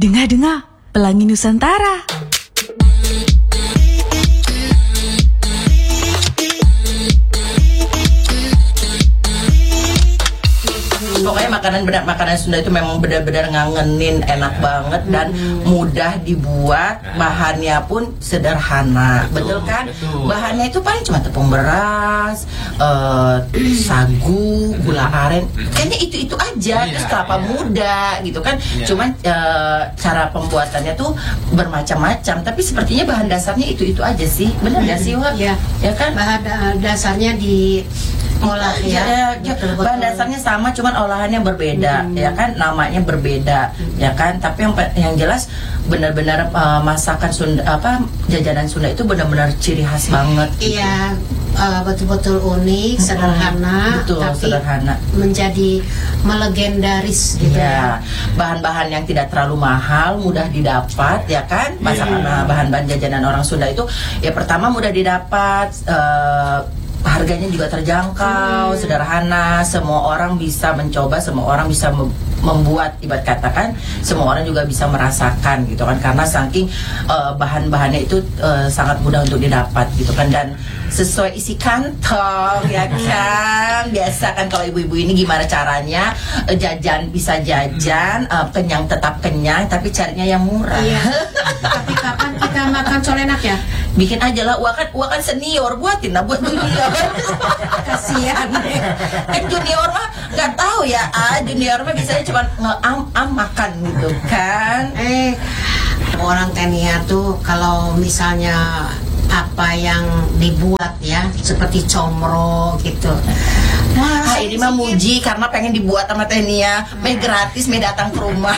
Dengar-dengar, Pelangi Nusantara. Pokoknya makanan Sunda itu memang benar-benar ngangenin, enak banget dan mudah dibuat. Bahannya pun sederhana, betul kan? Bahannya itu paling cuma tepung beras, sagu, gula aren, kayaknya itu aja. Terus kelapa muda gitu kan. Cuman cara pembuatannya tuh bermacam-macam, tapi sepertinya bahan dasarnya itu aja sih. Benar nggak sih, Wak? Ya kan? Bahan dasarnya diolah ya. Bahan dasarnya sama, cuman olahannya berbeda, ya kan, namanya berbeda, ya kan. Tapi yang jelas benar-benar masakan Sunda, jajanan Sunda itu benar-benar ciri khas banget. Iya, betul-betul unik, sederhana, betul, tapi sederhana, menjadi melegendaris gitu. Ya, bahan-bahan yang tidak terlalu mahal, mudah didapat, ya kan. Masakan bahan-bahan jajanan orang Sunda itu, ya pertama mudah didapat. Harganya juga terjangkau, sederhana, semua orang bisa mencoba, semua orang bisa membuat, ibarat katakan semua orang juga bisa merasakan gitu kan, karena saking bahan-bahannya itu sangat mudah untuk didapat gitu kan, dan sesuai isi kantong, ya kan. Biasa kan kalau ibu-ibu ini gimana caranya jajan, bisa jajan kenyang, tetap kenyang, tapi carinya yang murah. Iya. Tapi kapan kita makan colenak ya? Bikin aja lah, Wak kan senior, buatin lah buat junior. Kasihan. Junior mah nggak tahu ya, junior mah biasanya cuma ngeam makan gitu kan. Orang Tenia tuh kalau misalnya apa yang dibuat ya, seperti comro gitu. Nah, ini mah muji karena pengen dibuat sama Tenia, gratis, datang ke rumah.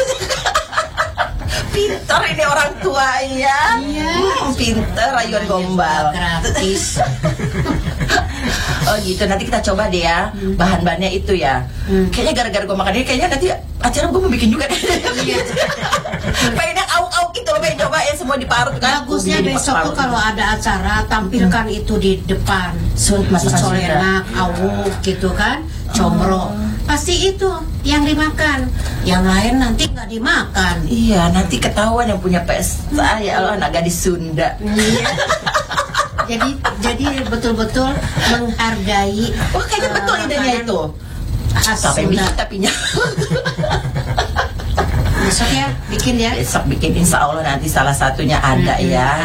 Pinter ini orang tua ya. Pinter, rayuan gombal. Gratis. Oh gitu, nanti kita coba deh ya. Bahan-bahannya itu ya. Kayaknya gara-gara gue makan ini, kayaknya nanti acara gue mau bikin juga. Pengen au-au gitu loh, pengen coba ya semua diparut kan. Bagusnya besok tuh kalau ada acara, tampilkan itu di depan. Masakan colenak, awuk gitu kan, comro. Pasti itu yang dimakan, yang lain nanti nggak dimakan. Iya, nanti ketahuan yang punya pesta, ya Allah, anak gadis Sunda. Jadi betul-betul menghargai. Wah, kayaknya betul idenya itu. Sampai Sunda. bikin tapinya. Besok ya, bikin ya. Besok bikin, insya Allah nanti salah satunya ada ya.